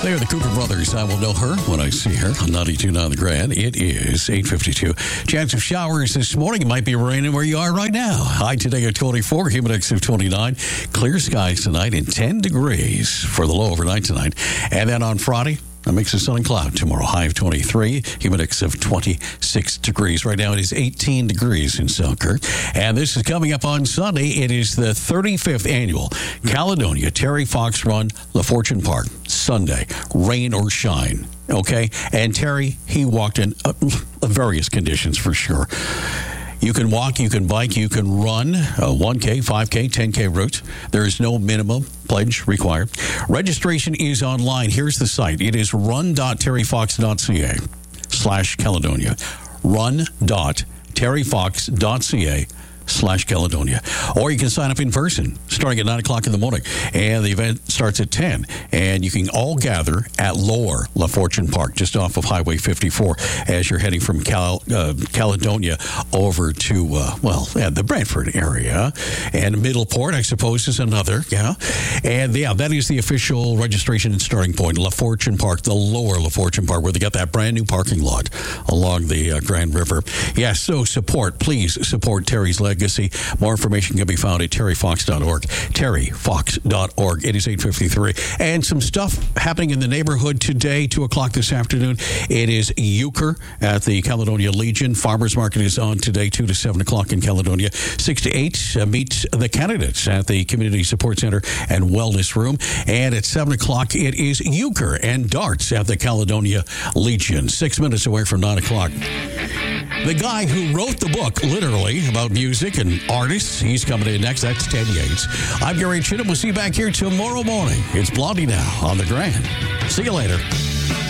They are the Cooper Brothers. I will know her when I see her on 92.9 The Grand. It is 8:52. Chance of showers this morning. It might be raining where you are right now. High today at 24, humid index of 29. Clear skies tonight and 10 degrees for the low overnight tonight. And then on Friday, a mix of sun and cloud. Tomorrow, high of 23, humid index of 26 degrees. Right now, it is 18 degrees in Selkirk. And this is coming up on Sunday. It is the 35th annual Caledonia Terry Fox Run, La Fortune Park. Sunday, rain or shine. Okay? And Terry, he walked in various conditions for sure. You can walk, you can bike, you can run 1K, 5K, 10K routes. There is no minimum pledge required. Registration is online. Here's the site. It is run.terryfox.ca/Caledonia. run.terryfox.ca/Caledonia. Or you can sign up in person starting at 9 o'clock in the morning. And the event starts at 10. And you can all gather at Lower La Fortune Park, just off of Highway 54, as you're heading from Caledonia over to, the Brantford area. And Middleport, I suppose, is another. Yeah. And, that is the official registration and starting point. La Fortune Park, the Lower La Fortune Park, where they got that brand new parking lot along the Grand River. Yes, so please support Terry's legacy. More information can be found at terryfox.org. terryfox.org. It is 8:53. And some stuff happening in the neighborhood today, 2 o'clock this afternoon. It is Euchre at the Caledonia Legion. Farmers Market is on today, 2 to 7 o'clock in Caledonia. 6 to 8, meet the candidates at the Community Support Center and Wellness Room. And at 7 o'clock, it is Euchre and darts at the Caledonia Legion. 6 minutes away from 9 o'clock. The guy who wrote the book, literally, about music and artists, he's coming in next. That's Ted Yates. I'm Gary Chittum. We'll see you back here tomorrow morning. It's Blondie now on The Grand. See you later.